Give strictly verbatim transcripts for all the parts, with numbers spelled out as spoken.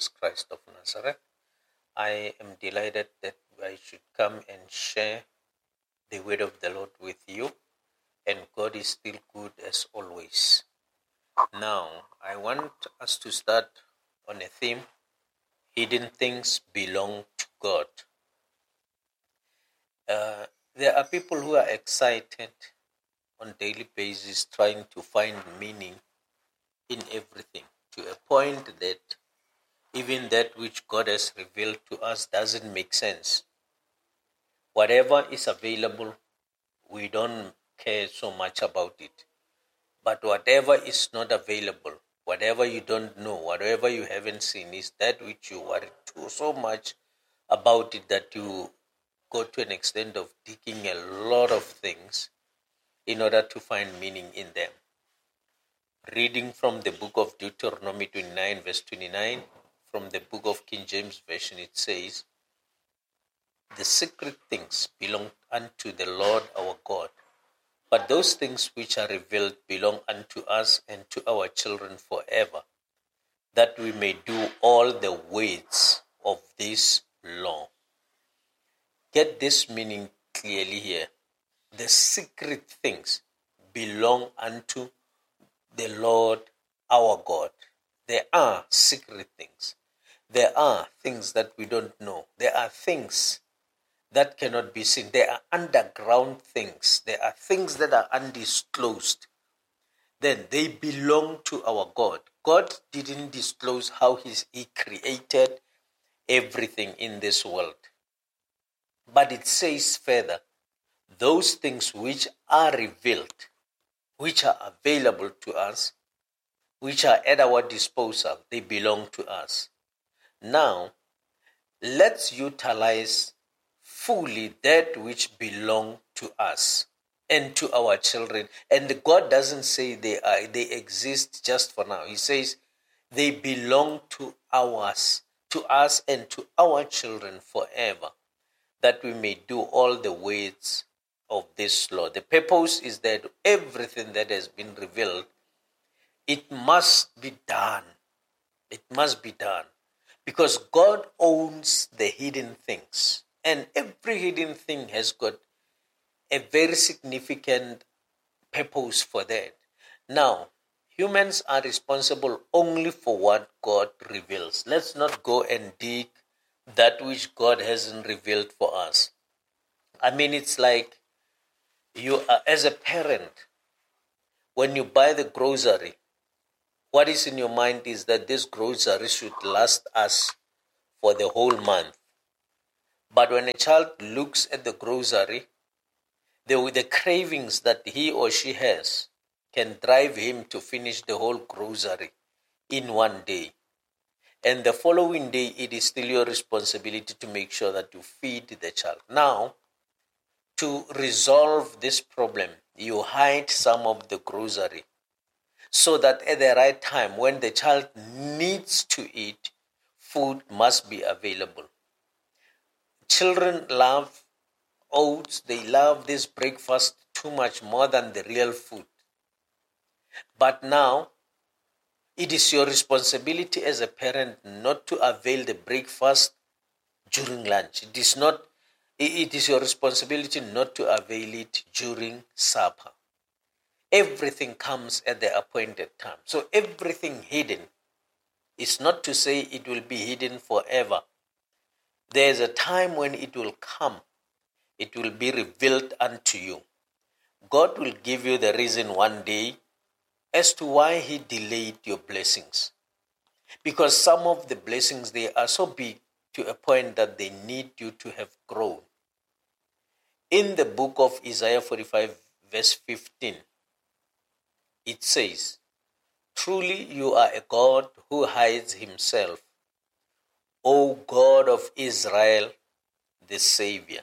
Jesus Christ of Nazareth. I am delighted that I should come and share the word of the Lord with you, and God is still good as always. Now, I want us to start on a theme: hidden things belong to God. Uh, there are people who are excited on daily basis trying to find meaning in everything, to a point that even that which God has revealed to us doesn't make sense. Whatever is available, we don't care so much about it. But whatever is not available, whatever you don't know, whatever you haven't seen, is that which you worry too so much about it that you go to an extent of digging a lot of things in order to find meaning in them. Reading from the book of Deuteronomy twenty-nine, verse twenty-nine, from the book of King James Version, it says, "The secret things belong unto the Lord our God, but those things which are revealed belong unto us and to our children forever, that we may do all the words of this law." Get this meaning clearly here. The secret things belong unto the Lord our God. There are secret things. There are things that we don't know. There are things that cannot be seen. There are underground things. There are things that are undisclosed. Then they belong to our God. God didn't disclose how he created everything in this world. But it says further, those things which are revealed, which are available to us, which are at our disposal, they belong to us. Now, let's utilize fully that which belong to us and to our children. And God doesn't say they are, they exist just for now. He says they belong to ours, to us and to our children forever, that we may do all the words of this law. The purpose is that everything that has been revealed, it must be done. It must be done. Because God owns the hidden things. And every hidden thing has got a very significant purpose for that. Now, humans are responsible only for what God reveals. Let's not go and dig that which God hasn't revealed for us. I mean, it's like you are, as a parent, when you buy the grocery, what is in your mind is that this grocery should last us for the whole month. But when a child looks at the grocery, the, the cravings that he or she has can drive him to finish the whole grocery in one day. And the following day, it is still your responsibility to make sure that you feed the child. Now, to resolve this problem, you hide some of the grocery so that at the right time, when the child needs to eat, food must be available. Children love oats. They love this breakfast too much, more than the real food. But now, it is your responsibility as a parent not to avail the breakfast during lunch. It is not. It is your responsibility not to avail it during supper. Everything comes at the appointed time. So everything hidden is not to say it will be hidden forever. There is a time when it will come. It will be revealed unto you. God will give you the reason one day as to why he delayed your blessings. Because some of the blessings, they are so big to a point that they need you to have grown. In the book of Isaiah forty-five, verse fifteen, it says, "Truly you are a God who hides himself, O God of Israel, the Savior."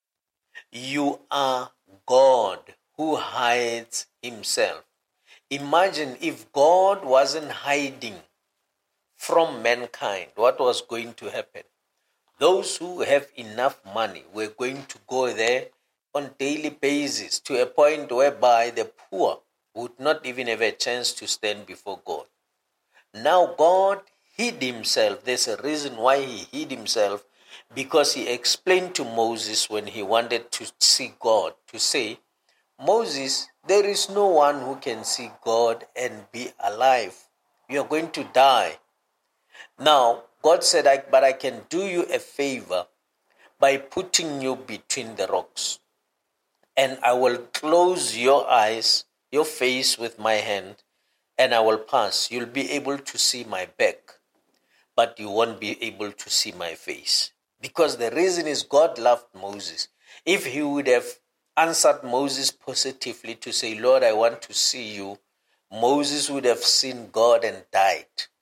You are God who hides himself. Imagine if God wasn't hiding from mankind, what was going to happen? Those who have enough money were going to go there on daily basis to a point whereby the poor would not even have a chance to stand before God. Now God hid himself. There's a reason why he hid himself, because he explained to Moses when he wanted to see God, to say, Moses, there is no one who can see God and be alive. You are going to die. Now, God said, I, but I can do you a favor by putting you between the rocks. And I will close your eyes, your face with my hand, and I will pass. You'll be able to see my back, but you won't be able to see my face. Because the reason is God loved Moses. If he would have answered Moses positively to say, Lord, I want to see you, Moses would have seen God and died.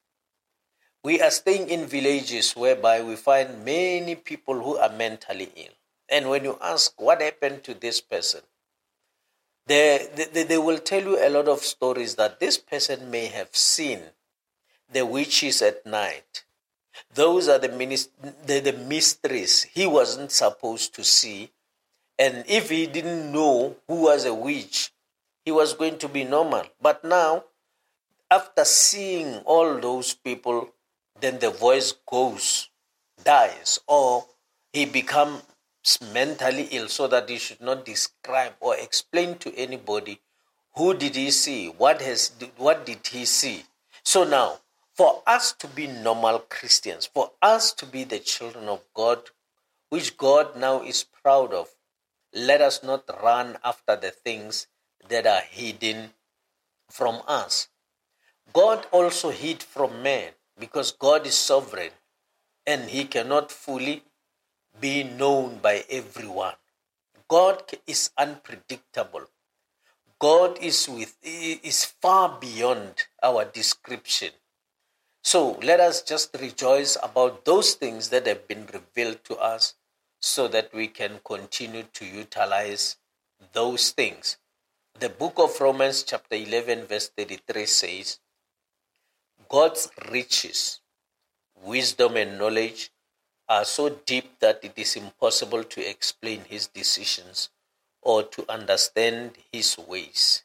We are staying in villages whereby we find many people who are mentally ill. And when you ask what happened to this person, they, they, they will tell you a lot of stories that this person may have seen the witches at night. Those are the, minis- the, the mysteries he wasn't supposed to see. And if he didn't know who was a witch, he was going to be normal. But now, after seeing all those people, then the voice goes, dies, or he becomes mentally ill so that he should not describe or explain to anybody who did he see, what has, what did he see. So now, for us to be normal Christians, for us to be the children of God, which God now is proud of, let us not run after the things that are hidden from us. God also hid from man because God is sovereign and he cannot fully be known by everyone. God is unpredictable. God is with is far beyond our description. So let us just rejoice about those things that have been revealed to us so that we can continue to utilize those things. The book of Romans chapter eleven verse thirty-three says, God's riches, wisdom and knowledge are so deep that it is impossible to explain his decisions or to understand his ways.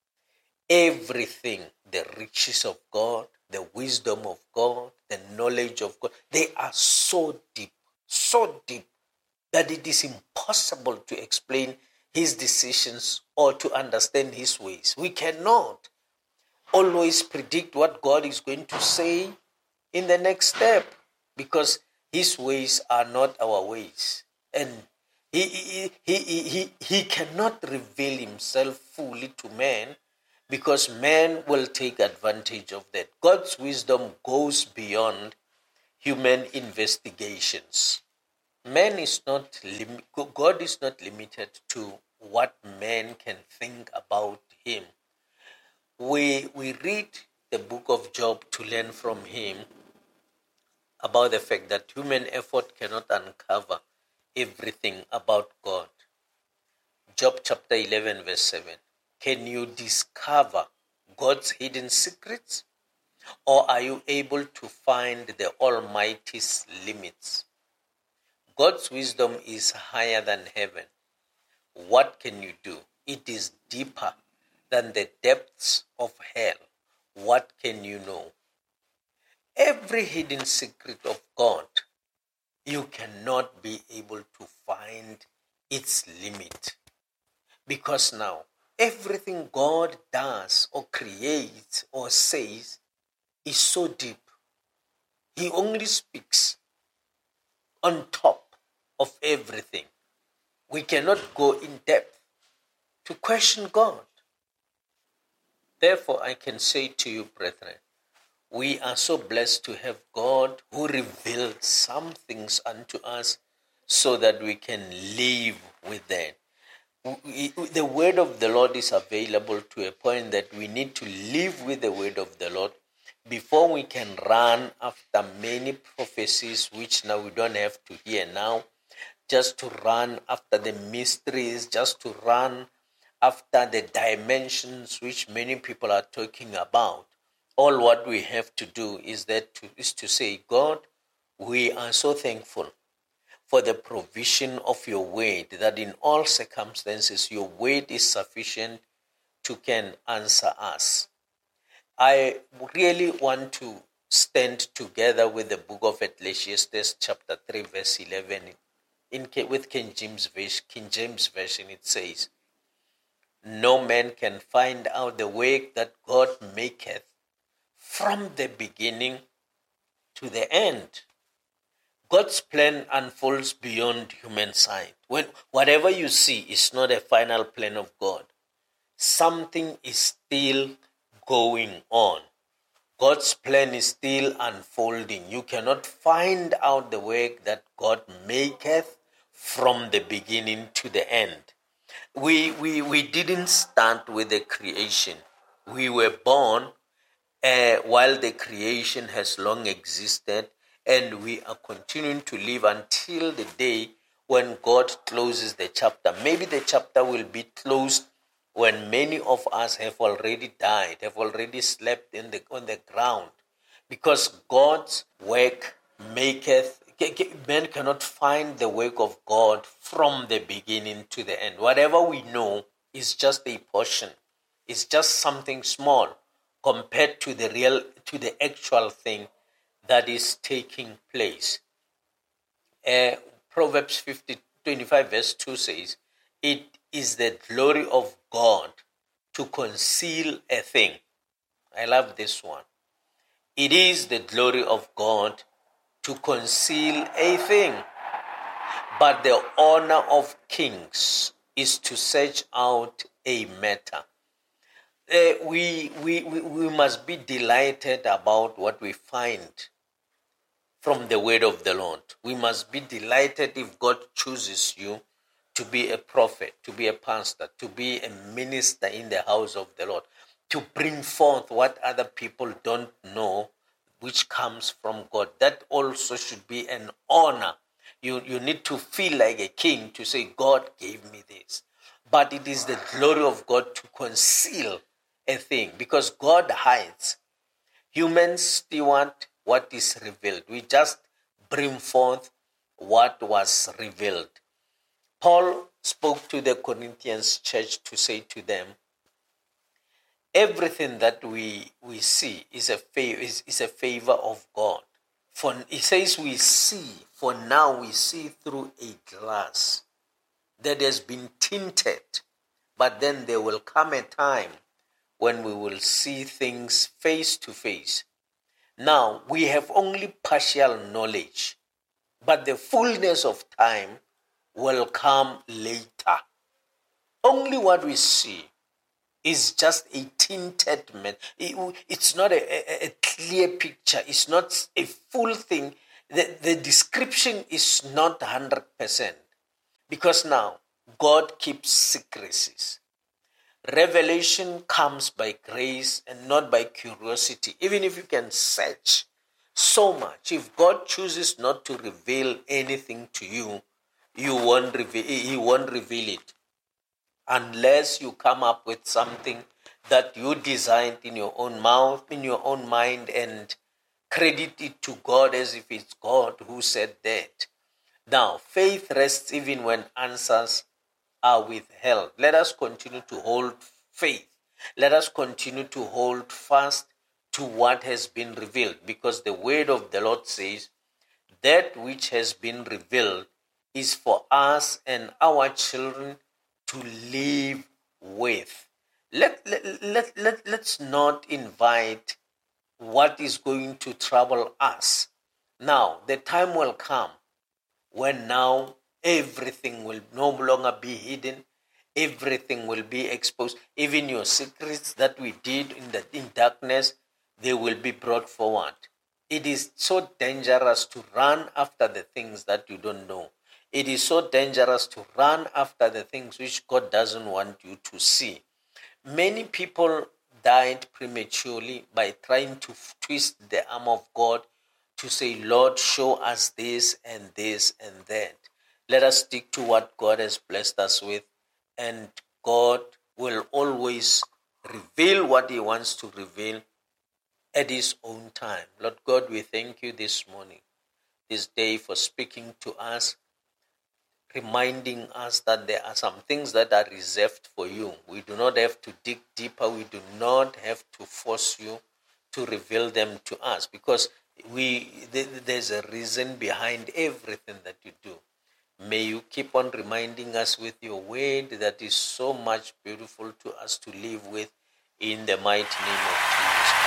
Everything, the riches of God, the wisdom of God, the knowledge of God, they are so deep, so deep that it is impossible to explain his decisions or to understand his ways. We cannot always predict what God is going to say in the next step because his ways are not our ways. And he, he, he, he, he cannot reveal himself fully to man because man will take advantage of that. God's wisdom goes beyond human investigations. Man is not lim- God is not limited to what man can think about him. We, we read the book of Job to learn from him about the fact that human effort cannot uncover everything about God. Job chapter eleven verse seven. Can you discover God's hidden secrets? Or are you able to find the Almighty's limits? God's wisdom is higher than heaven. What can you do? It is deeper than the depths of hell. What can you know? Every hidden secret of God, you cannot be able to find its limit. Because now, everything God does or creates or says is so deep. He only speaks on top of everything. We cannot go in depth to question God. Therefore, I can say to you, brethren, we are so blessed to have God who revealed some things unto us so that we can live with them. The word of the Lord is available to a point that we need to live with the word of the Lord before we can run after many prophecies, which now we don't have to hear now, just to run after the mysteries, just to run after the dimensions which many people are talking about. All what we have to do is that to, is to say, God, we are so thankful for the provision of your word, that in all circumstances your word is sufficient to can answer us. I really want to stand together with the book of Ecclesiastes chapter three verse eleven. In, with King James, King James Version it says, no man can find out the work that God maketh from the beginning to the end. God's plan unfolds beyond human sight. When whatever you see is not a final plan of God. Something is still going on. God's plan is still unfolding. You cannot find out the work that God maketh from the beginning to the end. We, we, we didn't start with the creation. We were born uh, while the creation has long existed, and we are continuing to live until the day when God closes the chapter. Maybe the chapter will be closed when many of us have already died, have already slept in the, on the ground. Because God's work maketh, man cannot find the work of God from the beginning to the end. Whatever we know is just a portion. It's just something small compared to the real, to the actual thing that is taking place. Uh, Proverbs fifty, twenty-five verse two says, it is the glory of God to conceal a thing. I love this one. It is the glory of God to conceal a thing, but the honor of kings is to search out a matter. Uh, we, we, we, we must be delighted about what we find from the word of the Lord. We must be delighted if God chooses you to be a prophet, to be a pastor, to be a minister in the house of the Lord, to bring forth what other people don't know, which comes from God. That also should be an honor. You, you need to feel like a king to say, God gave me this. But it is the glory of God to conceal a thing, because God hides. Humans steward what is revealed. We just bring forth what was revealed. Paul spoke to the Corinthians church to say to them, everything that we, we see is a, favor, is, is a favor of God. For he says we see, for now we see through a glass that has been tinted, but then there will come a time when we will see things face to face. Now, we have only partial knowledge, but the fullness of time will come later. Only what we see is just a tinted man. It's not a, a, a clear picture. It's not a full thing. The, the description is not one hundred percent. Because now, God keeps secrecies. Revelation comes by grace and not by curiosity. Even if you can search so much, if God chooses not to reveal anything to you, you won't reveal, he won't reveal it. Unless you come up with something that you designed in your own mouth, in your own mind, and credit it to God as if it's God who said that. Now, faith rests even when answers are withheld. Let us continue to hold faith. Let us continue to hold fast to what has been revealed, because the word of the Lord says, that which has been revealed is for us and our children to live with. Let, let, let, let, let's not invite what is going to trouble us. Now, the time will come when now everything will no longer be hidden. Everything will be exposed. Even your secrets that we did in the in darkness, they will be brought forward. It is so dangerous to run after the things that you don't know. It is so dangerous to run after the things which God doesn't want you to see. Many people died prematurely by trying to twist the arm of God to say, Lord, show us this and this and that. Let us stick to what God has blessed us with, and God will always reveal what he wants to reveal at his own time. Lord God, we thank you this morning, this day, for speaking to us, reminding us that there are some things that are reserved for you. We do not have to dig deeper. We do not have to force you to reveal them to us, because we there's a reason behind everything that you do. May you keep on reminding us with your word that is so much beautiful to us to live with, in the mighty name of Jesus.